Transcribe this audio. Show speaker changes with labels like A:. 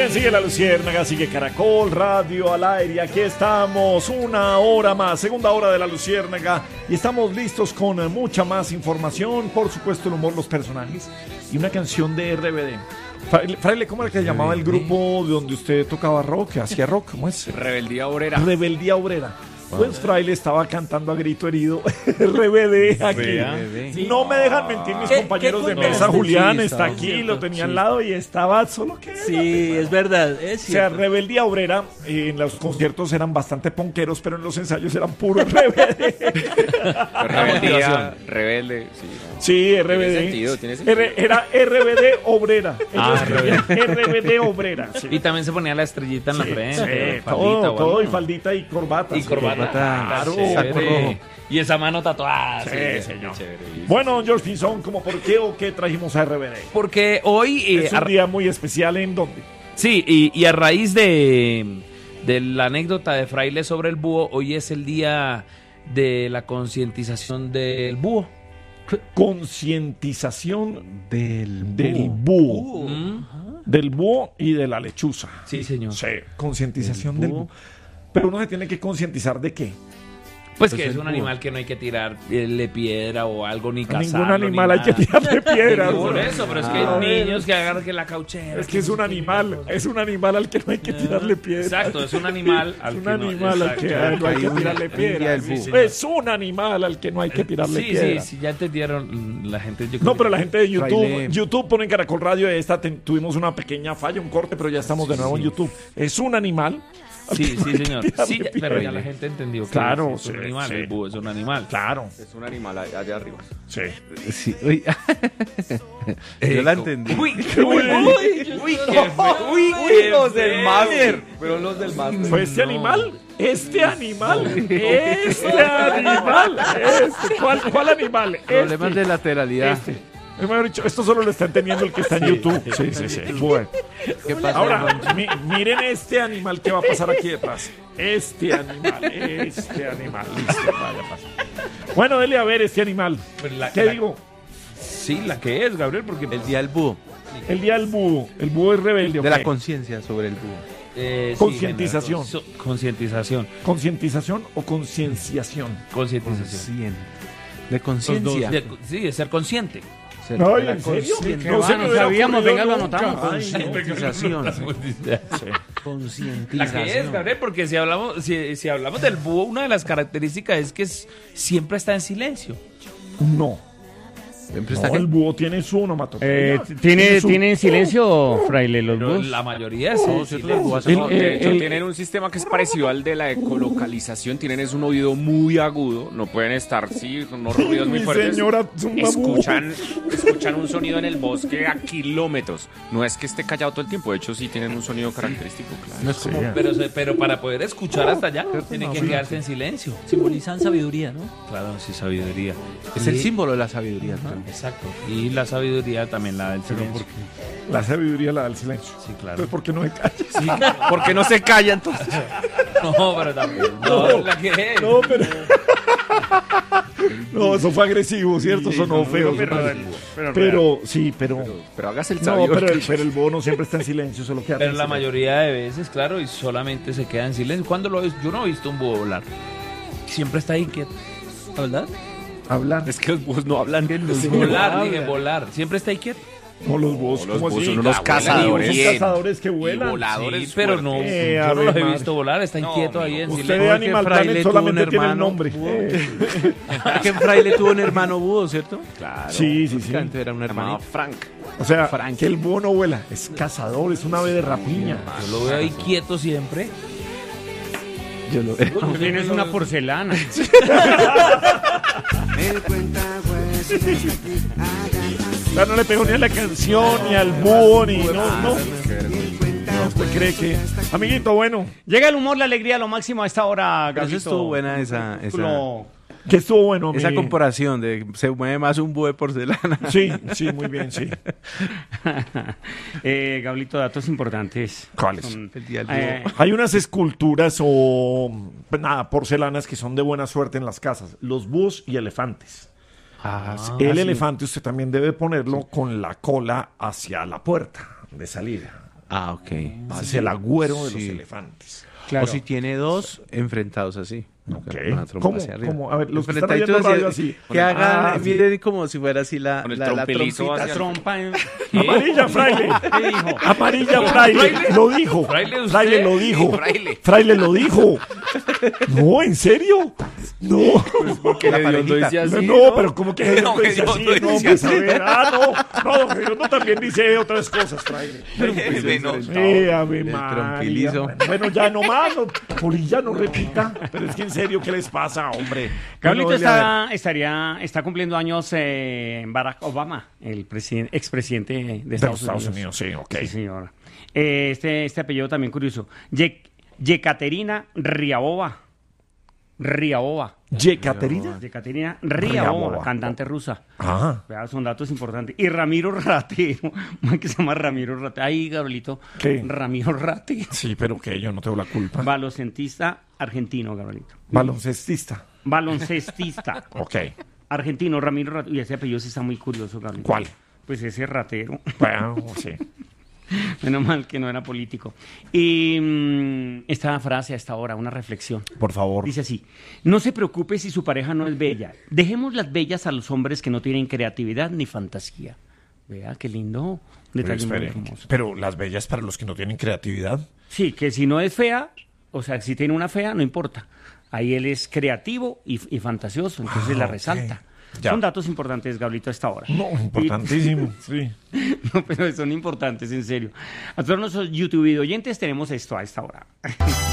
A: Sigue La Luciérnaga, sigue Caracol Radio al aire. Y aquí estamos, una hora más, segunda hora de La Luciérnaga. Y estamos listos con mucha más información. Por supuesto, el humor, los personajes y una canción de RBD. Fraile, ¿cómo era que se llamaba el grupo de donde usted tocaba rock, que hacía rock? ¿Cómo es?
B: Rebeldía Obrera.
A: Rebeldía Obrera. Pues Fraile estaba cantando a grito herido RBD aquí.
B: Sí.
A: No me dejan mentir mis compañeros de mesa. Julián está aquí, lo tenía al lado y estaba solo que...
C: Sí, es verdad, es
A: O sea,
C: cierto.
A: Rebeldía Obrera, en los conciertos eran bastante ponqueros, pero en los ensayos eran puro RBD.
B: Rebeldía, rebelde, sí.
A: Sí, RBD.
B: Tiene sentido, tiene sentido.
A: Era RBD Obrera. RBD Obrera. Sí.
D: Y también se ponía la estrellita en la frente.
A: Sí,
D: faldita o
A: todo,
D: algo.
A: y faldita y corbata.
D: Y
A: sí.
D: corbata.
A: Claro.
D: Chévere.
A: Saco rojo.
D: Y esa mano tatuada.
A: Sí,
D: sí.
A: señor.
B: Chévere.
A: Bueno, don George Pinzón, ¿cómo por qué o qué trajimos a RBD?
D: Porque hoy...
A: Es un día muy especial, ¿en dónde?
D: Sí, y a raíz de la anécdota de Fraile sobre el búho, hoy es el día de la concientización del búho.
A: Concientización
C: Del
A: búho.
D: Mm.
A: Del búho y de la lechuza.
D: Sí, señor.
A: Sí, concientización del búho. Pero uno se tiene que concientizar de qué.
D: Pues que es un animal que no hay que tirarle piedra o algo, ni
A: A
D: cazarlo.
A: ningún animal
D: ni
A: hay que
D: nada.
A: tirarle piedras.
D: Por
A: ¿no?
D: eso, pero es que hay niños que agarran que la cauchera.
A: Es que es un animal al que no hay que tirarle piedras.
D: Exacto, es un animal
A: Es
D: al
A: un
D: que no-
A: animal al que
D: exacto.
A: no hay que
C: Hay un
A: tirarle
C: día
A: piedras.
C: del búho.
A: Es un animal al que no hay que tirarle
D: Sí,
A: piedras.
D: sí, ya entendieron la gente. Yo creo
A: No, pero
D: que-
A: la gente de YouTube,
C: Fraile.
A: YouTube pone en Caracol Radio tuvimos una pequeña falla, un corte, pero ya estamos de nuevo en YouTube. Es un animal.
D: Sí, sí, señor.
A: Tirarle
D: Sí, pero
A: piedra.
D: ya la gente entendió que
A: Claro,
D: es un
A: sí,
D: animal,
A: sí.
D: el búho es un animal.
A: Claro,
B: Es un animal allá arriba.
A: sí.
C: Sí, uy. Yo la entendí.
D: Uy, qué fue. Uy,
C: los del máster.
B: Pero los del máster.
A: ¿Fue este animal? Este animal. ¿Cuál animal?
C: Problemas de lateralidad.
A: Mejor dicho, esto solo lo está entendiendo el que está en YouTube. Sí, sí, sí. Bueno.
C: ¿Qué pasa?
A: Ahora, miren este animal que va a pasar aquí detrás. Este animal. Listo, vaya, pasa. Bueno, dele a ver este animal.
D: Pues la-
A: ¿Qué
D: la-
A: digo?
D: Sí, la que es, Gabriel, porque...
C: El día del búho.
A: El día del búho. El búho es rebelde.
C: De
A: ¿ok?
C: la conciencia sobre el búho.
D: Sí,
A: Concientización.
D: Concientización.
A: ¿Concientización o concienciación?
D: Concientización.
C: Consciente. De conciencia.
D: Sí, de ser consciente.
A: No,
C: De la
A: ¿en serio?
C: conciencia.
A: No se me hubiera
E: sabíamos,
A: ocurrido
E: venga, lo
A: nunca.
E: anotamos.
A: Ay,
C: Concientización.
D: La
C: Concientización.
D: que es, Gabriel, porque si hablamos del búho, una de las características es que siempre está en silencio.
A: no.
C: Siempre
A: No,
C: está
A: el
C: aquí.
A: búho tiene su onomatopeya.
E: ¿Tiene
A: su-
E: en silencio, Fraile, los
D: Pero
E: búhos?
D: la mayoría sí.
C: No, cierto, el búho hace-
B: No, de hecho, tienen un sistema que es parecido al de la ecolocalización. Tienen es un oído muy agudo. No pueden estar, sí, con unos ruidos muy
A: Mi
B: fuertes.
A: señora, es un babú.
B: Escuchan un sonido en el bosque a kilómetros. No es que esté callado todo el tiempo. De hecho, sí tienen un sonido característico, claro.
C: No es como...
D: Pero para poder escuchar hasta allá, tiene que quedarse en silencio.
C: Simbolizan sabiduría, ¿no?
D: Claro, sí, sabiduría.
C: Es el símbolo de la sabiduría, ¿no?
D: Exacto. Y la sabiduría también la del silencio.
A: La sabiduría la da el silencio.
D: Sí, claro.
A: Entonces, ¿por qué no me callas?
B: Porque no se calla entonces.
D: No, pero también. No, la que es.
A: No, pero... No, eso fue agresivo, ¿cierto? Sonó feo. Pero, sí, pero...
B: Pero hágase el
A: No,
B: sabio.
A: pero el búho no siempre está en silencio, solo queda
D: Pero
A: en
D: la
A: silencio.
D: mayoría de veces, claro, y solamente se queda en silencio. ¿Cuándo lo ves? Yo no he visto un búho volar. Siempre está ahí quieto.
C: ¿Verdad?
A: Hablar.
B: Es que los búhos no hablan.
D: Volar, dije, volar. Siempre está ahí quieto.
A: No, los búhos,
B: Los
A: ¿cómo
B: búhos
A: así?
B: son unos
A: Son
B: cazadores.
A: cazadores que vuelan.
B: Y voladores
D: Sí, pero no,
B: fuertes.
D: yo no los he
A: Ave
D: visto volar. Está
B: No,
D: inquieto ahí en
A: Usted
D: silencio.
A: de
C: Porque
A: Animal
C: Fraile
A: Planet
C: tuvo
A: solamente
C: un
A: tiene el
C: hermano
A: nombre.
C: Es que Fraile tuvo un hermano búho, ¿cierto?
B: Claro.
A: Sí, sí, sí.
C: Prácticamente era un
B: Llamado
C: hermano.
B: Frank.
A: O sea,
C: Frank.
A: que el búho no vuela, es cazador, es un ave de rapiña.
D: Yo lo veo ahí quieto siempre.
C: Yo lo
E: Tú tienes una porcelana.
A: O sea, no le pegó ni a la canción, ni al búho, ni... No, ¿usted cree que...? Amiguito, bueno,
E: Llega el humor, la alegría, lo máximo a esta hora,
C: Pero eso
E: Gabito.
C: estuvo buena esa
A: que estuvo bueno.
C: esa
A: mi-
C: comparación de se mueve más un búho de porcelana.
A: Sí, sí, muy bien, sí.
E: Gablito, datos importantes.
A: ¿Cuáles?
E: Son-
C: El día del búho.
A: Hay unas esculturas o, pues nada, porcelanas que son de buena suerte en las casas. Los búhos y elefantes.
C: Sí.
A: El elefante usted también debe ponerlo con la cola hacia la puerta de salida.
C: Ah, ok.
A: Es el agüero de los
C: Sí.
A: elefantes.
E: Claro.
C: O si tiene dos enfrentados así.
A: Ok.
C: Una trompa
A: ¿Cómo?
C: hacia arriba.
A: ¿Cómo? A ver, los que están
C: Enfrentaditos
A: oyendo radio
C: hacia-
A: así.
C: Que hagan,
A: Ah, sí.
C: miren como si fuera así la,
B: Con el
C: la
B: trompelizo
C: trompita.
B: hacia-
E: Trompa.
A: Amarilla, fraile.
E: ¿Qué dijo?
A: Amarilla, fraile. Lo dijo.
D: ¿Fraile usted?
A: Fraile lo dijo.
B: Fraile.
A: Fraile lo dijo. No, ¿en serio? No.
B: Porque le dio, dice así,
A: No, pero como que
B: No,
A: no, dice
B: Hediondo
A: así,
B: dice
A: no, pues a
B: así.
A: ver, no, Hediondo también dice otras cosas, fraile. Ave María.
C: trompilizo.
A: Bueno, ya no más, Polilla no repita, pero es que en serio, ¿qué les pasa, hombre?
E: Carlito
A: Bueno,
E: está cumpliendo años Barack Obama, el expresidente de
A: de
E: Estados
A: Estados
E: Unidos.
A: Unidos, sí, ok.
E: Sí, señora. Este apellido también curioso. Yekaterina Ryabova.
A: Yekaterina.
E: Yekaterina
A: Ryabova.
E: Ryabova, cantante rusa.
A: Ah,
E: Vea, son datos importantes. Y Ramiro Ratero, man que se llama Ramiro Ratero. Ahí, Gabrielito.
A: ¿Qué?
E: Ramiro Ratero.
A: sí, pero que yo no tengo la culpa.
E: Baloncestista argentino, Gabrielito.
A: Baloncestista.
E: Baloncestista
A: Ok.
E: argentino, Ramiro Ratero. Y ese apellido sí está muy curioso, Gabrielito.
A: ¿Cuál?
E: Pues ese Ratero.
A: Bueno, sí.
E: Menos mal que no era político. Y esta frase a esta hora, una reflexión.
A: Por favor.
E: Dice así: no se preocupe si su pareja no es bella. Dejemos las bellas a los hombres que no tienen creatividad ni fantasía. Vea, qué lindo.
A: Pero,
E: Detalle muy
A: espere,
E: hermoso.
A: pero las bellas para los que no tienen creatividad.
E: Sí, que si no es fea, o sea, si tiene una fea, no importa. Ahí él es creativo y fantasioso, entonces la
A: ok.
E: resalta.
A: Ya.
E: Son datos importantes, Gablito, a esta hora.
A: No, importantísimo, sí.
E: No, pero son importantes, en serio. A todos nuestros YouTube oyentes tenemos esto a esta hora.